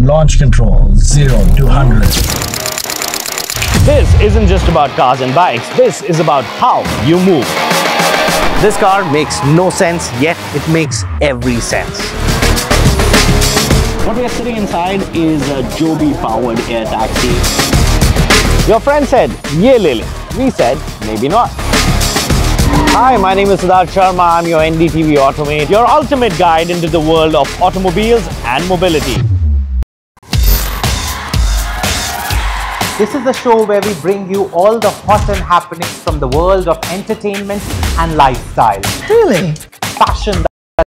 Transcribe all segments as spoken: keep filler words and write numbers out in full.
Launch control, zero to one hundred. This isn't just about cars and bikes, this is about how you move. This car makes no sense, yet it makes every sense. What we are sitting inside is a Joby-powered air taxi. Your friend said, "Ye le le." We said, maybe not. Hi, my name is Siddharth Sharma. I'm your N D T V Automate, your ultimate guide into the world of automobiles and mobility. This is the show where we bring you all the hot and happenings from the world of entertainment and lifestyle. Really? Fashion.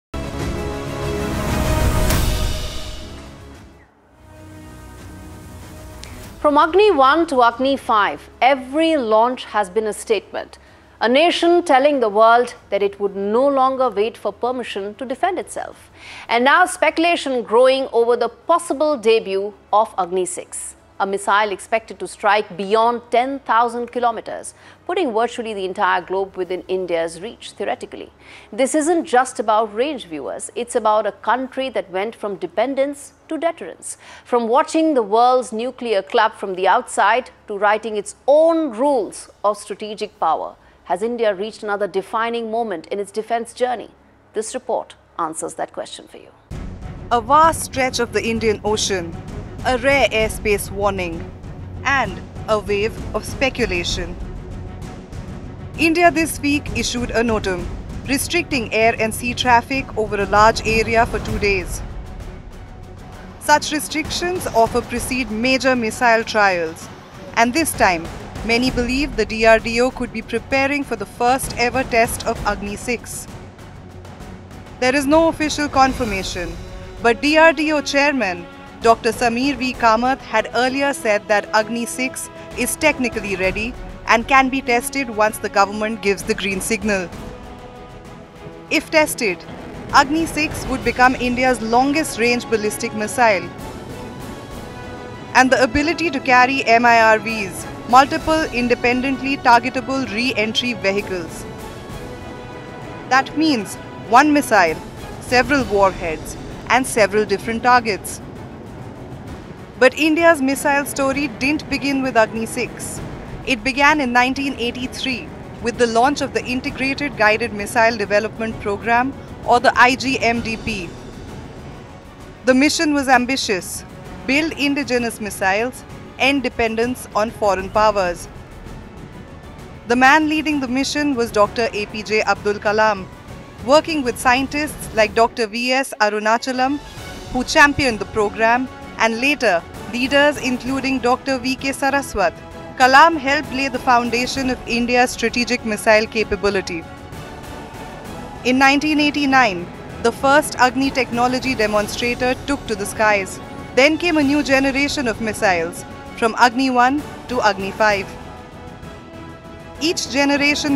From Agni one to Agni five, every launch has been a statement. A nation telling the world that it would no longer wait for permission to defend itself. And now speculation growing over the possible debut of Agni six, a missile expected to strike beyond ten thousand kilometers, putting virtually the entire globe within India's reach, theoretically. This isn't just about range, viewers. It's about a country that went from dependence to deterrence, from watching the world's nuclear club from the outside to writing its own rules of strategic power. Has India reached another defining moment in its defense journey? This report answers that question for you. A vast stretch of the Indian Ocean, a rare airspace warning, and a wave of speculation. India this week issued a notum restricting air and sea traffic over a large area for two days. Such restrictions often precede major missile trials, and this time, many believe the D R D O could be preparing for the first ever test of Agni six. There is no official confirmation, but D R D O chairman Doctor Samir V. Kamath had earlier said that Agni six is technically ready and can be tested once the government gives the green signal. If tested, Agni six would become India's longest range ballistic missile, and the ability to carry M I R Vs, multiple independently targetable re-entry vehicles. That means one missile, several warheads, and several different targets. But India's missile story didn't begin with Agni six. It began in nineteen eighty-three with the launch of the Integrated Guided Missile Development Program, or the I G M D P. The mission was ambitious: build indigenous missiles, end dependence on foreign powers. The man leading the mission was Doctor A P J Abdul Kalam, working with scientists like Doctor V S Arunachalam, who championed the program, and later leaders including Doctor V K Saraswat. Kalam helped lay the foundation of India's strategic missile capability. In nineteen eighty-nine, the first Agni technology demonstrator took to the skies. Then came a new generation of missiles, from Agni one to Agni five. Each generation